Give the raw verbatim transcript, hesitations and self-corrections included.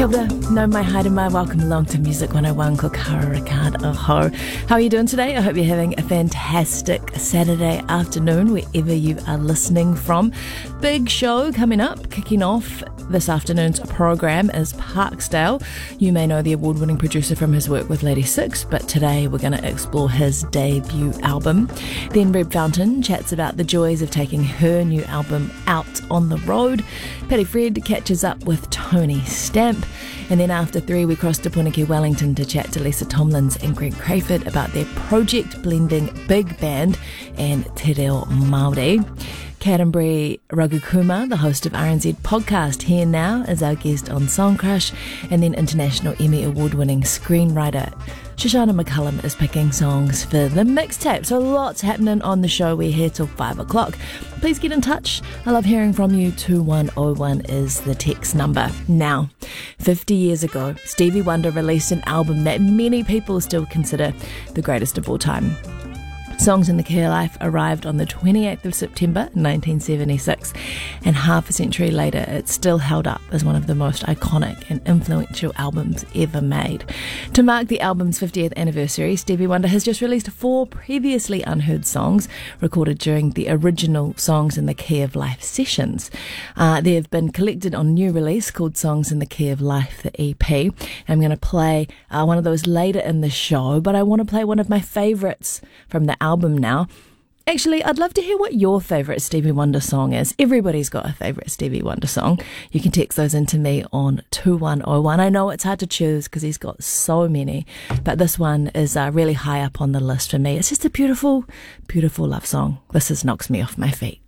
Kia ora, no mai haere mai, welcome along to Music one oh one, ko kara Ricard aho. How are you doing today? I hope you're having a fantastic Saturday afternoon wherever you are listening from. Big show coming up, kicking off this afternoon's program is Parksdale. You may know the award-winning producer from his work with Lady Six, but today we're going to explore his debut album. Then Reb Fountain chats about the joys of taking her new album out on the road. Paddy Fred catches up with Tony Stamp. And then after three, we cross to Punake Wellington to chat to Lisa Tomlins and Greg Crayford about their project blending big band and te reo Māori. Karenbury Ragukuma, the host of R N Z Podcast, here now as our guest on Song Crush, and then International Emmy Award-winning screenwriter Shoshana McCullum is picking songs for the mixtape. So lots happening on the show. We're here till five o'clock. Please get in touch. I love hearing from you. two one oh one is the text number. Now, fifty years ago, Stevie Wonder released an album that many people still consider the greatest of all time. Songs in the Key of Life arrived on the twenty-eighth of September nineteen seventy-six, and half a century later it's still held up as one of the most iconic and influential albums ever made. To mark the album's fiftieth anniversary, Stevie Wonder has just released four previously unheard songs recorded during the original Songs in the Key of Life sessions. Uh, they have been collected on a new release called Songs in the Key of Life, the E P. I'm going to play uh, one of those later in the show, but I want to play one of my favourites from the album now. Actually, I'd love to hear what your favourite Stevie Wonder song is. Everybody's got a favourite Stevie Wonder song. You can text those into me on two one oh one. I know it's hard to choose because he's got so many, but this one is uh, really high up on the list for me. It's just a beautiful, beautiful love song. This is Knocks Me Off My Feet.